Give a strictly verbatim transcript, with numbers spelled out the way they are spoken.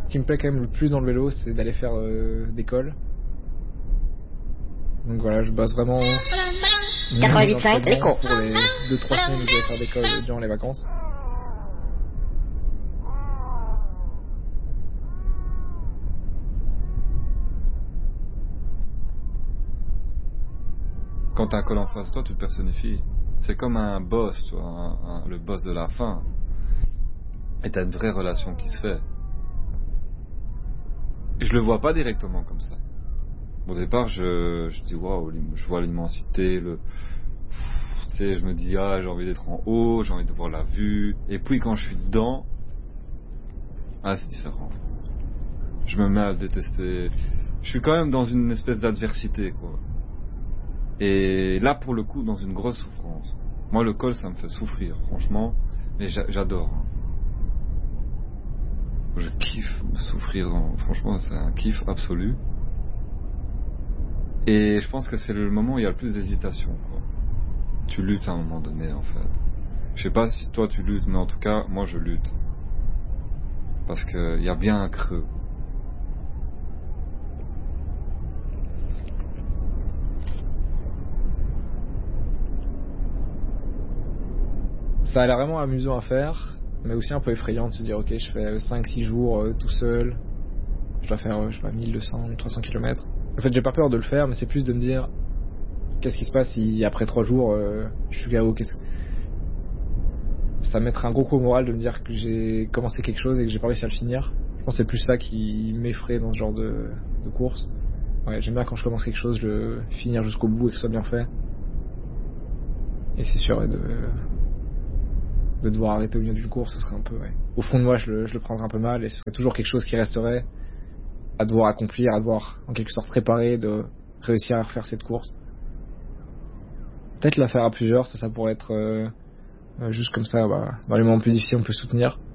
Ce qui me plaît quand même le plus dans le vélo, c'est d'aller faire euh, des cols. Donc voilà, je bosse vraiment quatre-vingt-huit virgule cinq, l'écho. pour les deux trois semaines où je vais faire des cols durant les vacances. Quand t'as un col en face de toi, tu te personnifies. C'est comme un boss, tu vois, un, un, le boss de la fin. Et t'as une vraie relation qui se fait. Je le vois pas directement comme ça. Au départ, je, je dis waouh, je vois l'immensité, le, tu sais, je me dis ah, j'ai envie d'être en haut, j'ai envie de voir la vue. Et puis quand je suis dedans, ah, c'est différent. Je me mets à le détester. Je suis quand même dans une espèce d'adversité, quoi. Et là, pour le coup, dans une grosse souffrance. Moi, le col, ça me fait souffrir, franchement. Mais j'adore. Je kiffe souffrir. Dans... Franchement, c'est un kiff absolu. Et je pense que c'est le moment où il y a le plus d'hésitation, quoi. Tu luttes à un moment donné, en fait. Je sais pas si toi tu luttes, mais en tout cas, moi je lutte. Parce qu'il y a bien un creux. Ça a l'air vraiment amusant à faire, mais aussi un peu effrayant de se dire ok, je fais cinq six jours euh, tout seul, je dois faire euh, je sais pas mille deux cents trois cents kilomètres. En fait j'ai pas peur de le faire, mais c'est plus de me dire qu'est-ce qui se passe si après trois jours euh, je suis K O, qu'est-ce... Ça va mettre un gros coup au moral de me dire que j'ai commencé quelque chose et que j'ai pas réussi à le finir. Je pense que c'est plus ça qui m'effraie dans ce genre de, de course. Ouais, j'aime bien quand je commence quelque chose, le finir jusqu'au bout et que ce soit bien fait. Et c'est sûr, de... de devoir arrêter au milieu d'une course, ce serait un peu, ouais. Au fond de moi, je le, je le prendrais un peu mal et ce serait toujours quelque chose qui resterait à devoir accomplir, à devoir en quelque sorte préparer, de réussir à refaire cette course. Peut-être la faire à plusieurs, ça, ça pourrait être euh, juste comme ça, bah, dans les moments plus difficiles, on peut soutenir.